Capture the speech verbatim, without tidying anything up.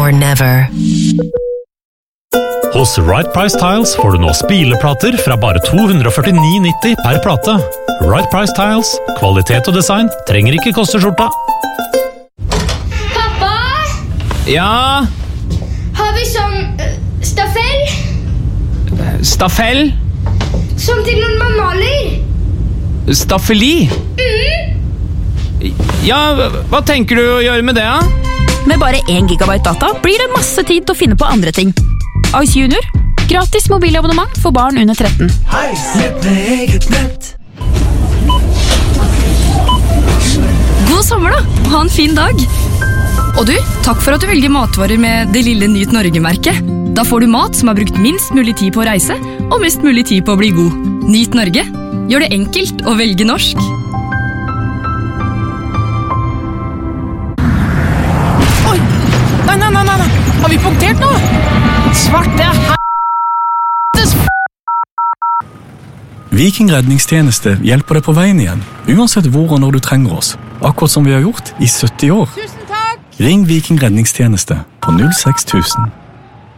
or never. Hos Right Price Tiles får du nå spileplater fra bare to hundre førtini nitti per plate. Right Price Tiles, kvalitet og design trenger ikke koste skjorta. Pappa? Ja? Har vi sånn uh, staffell? Staffell? Som til når man maler? Staffeli? Mm. Ja, hva tenker du å gjøre med det, da? Med bare én gigabyte data blir det masse tid til å finne på andre ting. Ice Junior. Gratis mobilabonnement for barn under tretten. God sommer da, ha en fin dag. Og du, takk for at du velger matvarer med det lille Nyt Norge-merket. Da får du mat som har brukt minst mulig tid på å reise, og mest mulig tid på å bli god. Nyt Norge. Gjør det enkelt å velge norsk. Oi! Nei, nei, nei, nei! Har vi punktert nå? Svarte h***es f***! Viking redningstjeneste hjelper deg på veien igjen, uansett hvor og når du trenger oss. Akkurat som vi har gjort i sytti år. Tusen takk! Ring Viking redningstjeneste på null seks tusen.